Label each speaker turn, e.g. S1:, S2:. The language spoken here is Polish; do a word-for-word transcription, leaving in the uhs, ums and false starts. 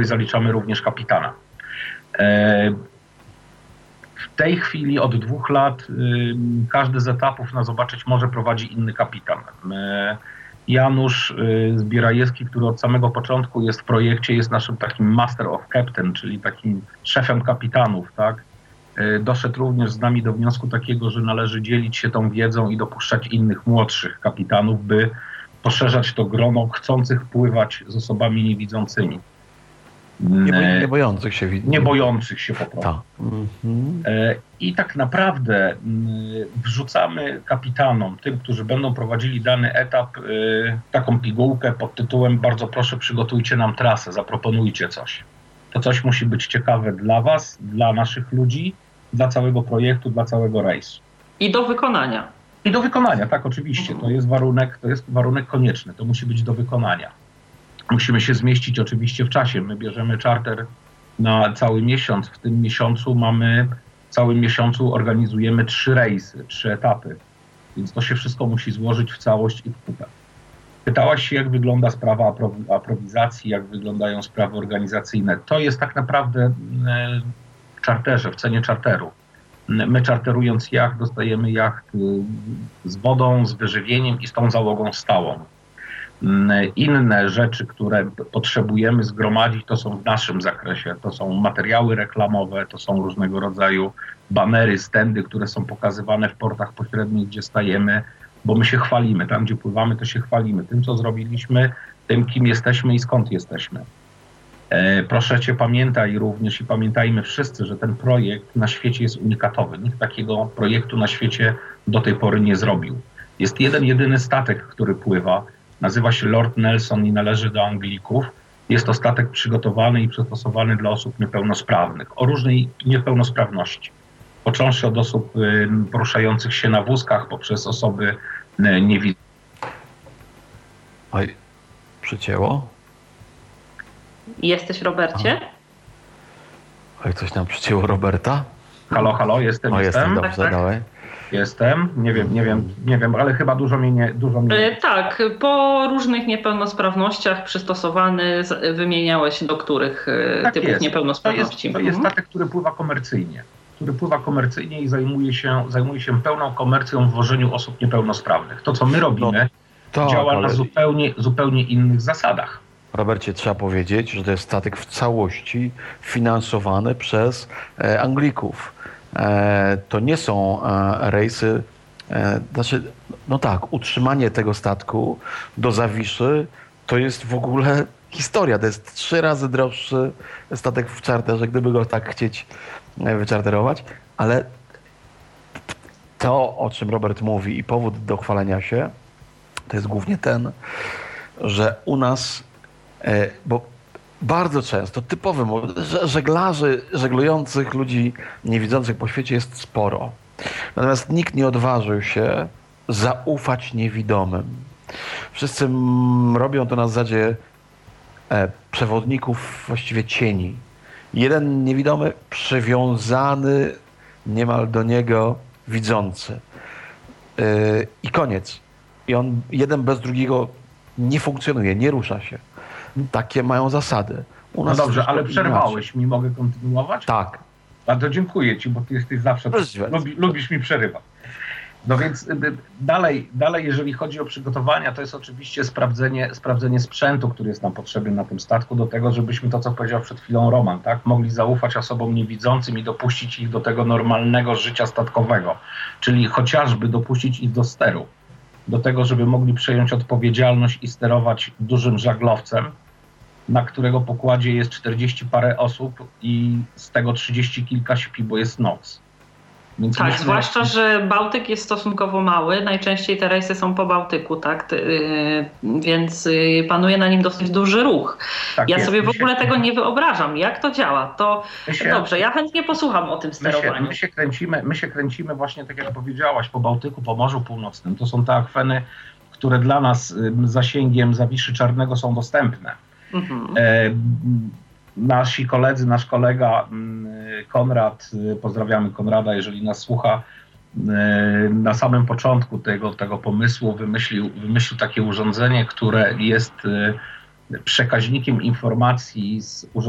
S1: załogowej zaliczamy również kapitana. W tej chwili od dwóch lat każdy z etapów na zobaczyć może prowadzi inny kapitan. Janusz Zbierajewski, który od samego początku jest w projekcie, jest naszym takim master of captain, czyli takim szefem kapitanów, tak? Doszedł również z nami do wniosku takiego, że należy dzielić się tą wiedzą i dopuszczać innych młodszych kapitanów, by poszerzać to grono chcących pływać z osobami niewidzącymi.
S2: Nie, bo, nie bojących się.
S1: Nie bojących się po prostu.
S2: Ta. Mhm.
S1: I tak naprawdę wrzucamy kapitanom, tym, którzy będą prowadzili dany etap, taką pigułkę pod tytułem: bardzo proszę, przygotujcie nam trasę, zaproponujcie coś. To coś musi być ciekawe dla was, dla naszych ludzi, dla całego projektu, dla całego rejsu.
S3: I do wykonania.
S1: I do wykonania, tak, oczywiście. To jest warunek, to jest warunek konieczny. To musi być do wykonania. Musimy się zmieścić oczywiście w czasie. My bierzemy czarter na cały miesiąc. W tym miesiącu mamy, w całym miesiącu organizujemy trzy rejsy, trzy etapy. Więc to się wszystko musi złożyć w całość i w kupę. Pytałaś się, jak wygląda sprawa aprowizacji, jak wyglądają sprawy organizacyjne. To jest tak naprawdę w czarterze, w cenie czarteru. My czarterując jacht, dostajemy jacht z wodą, z wyżywieniem i z tą załogą stałą. Inne rzeczy, które potrzebujemy zgromadzić, to są w naszym zakresie. To są materiały reklamowe, to są różnego rodzaju banery, stędy, które są pokazywane w portach pośrednich, gdzie stajemy, bo my się chwalimy. Tam, gdzie pływamy, to się chwalimy tym, co zrobiliśmy, tym, kim jesteśmy i skąd jesteśmy. E, proszę cię, pamiętaj również i pamiętajmy wszyscy, że ten projekt na świecie jest unikatowy. Nikt takiego projektu na świecie do tej pory nie zrobił. Jest jeden, jedyny statek, który pływa. Nazywa się Lord Nelson i należy do Anglików. Jest to statek przygotowany i przystosowany dla osób niepełnosprawnych, o różnej niepełnosprawności. Począwszy od osób y, poruszających się na wózkach, poprzez osoby y, niewidome.
S2: Oj, przycięło?
S3: Jesteś, Robercie?
S2: A. Oj, coś nam przycięło Roberta?
S1: Halo, halo, jestem,
S2: o,
S1: jestem.
S2: jestem, dobrze, dawaj.
S1: Jestem, nie wiem, nie wiem, nie wiem, ale chyba dużo mnie nie... Dużo mnie...
S3: E, tak, po różnych niepełnosprawnościach przystosowany, wymieniałeś do których tak typów
S1: jest.
S3: niepełnosprawności.
S1: To jest, to jest statek, który pływa komercyjnie. Który pływa komercyjnie i zajmuje się, zajmuje się pełną komercją w wożeniu osób niepełnosprawnych. To, co my robimy,
S2: no, tak,
S1: działa
S2: ale...
S1: na zupełnie, zupełnie innych zasadach.
S2: Robercie, trzeba powiedzieć, że to jest statek w całości finansowany przez e, Anglików. E, to nie są e, rejsy, e, znaczy, no tak, utrzymanie tego statku do Zawiszy to jest w ogóle historia. To jest trzy razy droższy statek w czarterze, gdyby go tak chcieć e, wyczarterować, ale to, o czym Robert mówi i powód do chwalenia się, to jest głównie ten, że u nas, e, bo bardzo często, typowym, żeglarzy, żeglujących ludzi niewidzących po świecie jest sporo. Natomiast nikt nie odważył się zaufać niewidomym. Wszyscy m, robią to na zasadzie e, przewodników, właściwie cieni. Jeden niewidomy przywiązany niemal do niego widzący. E, I koniec. I on jeden bez drugiego nie funkcjonuje, nie rusza się. Takie mają zasady. U nas
S1: no dobrze, ale przerwałeś inaczej. Mi, mogę kontynuować?
S2: Tak.
S1: A to dziękuję ci, bo ty jesteś zawsze... Lubi, lubisz mi przerywać. No więc dalej, dalej, jeżeli chodzi o przygotowania, to jest oczywiście sprawdzenie, sprawdzenie sprzętu, który jest nam potrzebny na tym statku, do tego, żebyśmy to, co powiedział przed chwilą Roman, tak, mogli zaufać osobom niewidzącym i dopuścić ich do tego normalnego życia statkowego, czyli chociażby dopuścić ich do steru, do tego, żeby mogli przejąć odpowiedzialność i sterować dużym żaglowcem, na którego pokładzie jest czterdzieści parę osób i z tego trzydzieści kilka śpi, bo jest noc. Więc
S3: tak,
S1: myśmy...
S3: zwłaszcza, że Bałtyk jest stosunkowo mały, najczęściej te rejsy są po Bałtyku, tak, yy, więc yy, panuje na nim dosyć duży ruch. Tak ja jest. sobie w ogóle się... tego nie wyobrażam, jak to działa. To się... dobrze, ja chętnie posłucham o tym sterowaniu.
S1: My się, my, się kręcimy, my się kręcimy właśnie, tak jak powiedziałaś, po Bałtyku, po Morzu Północnym. To są te akweny, które dla nas y, zasięgiem Zawiszy Czarnego są dostępne. Mhm. E, nasi koledzy, nasz kolega Konrad, pozdrawiamy Konrada, jeżeli nas słucha, na samym początku tego, tego pomysłu wymyślił, wymyślił takie urządzenie, które jest przekaźnikiem informacji z urządzenia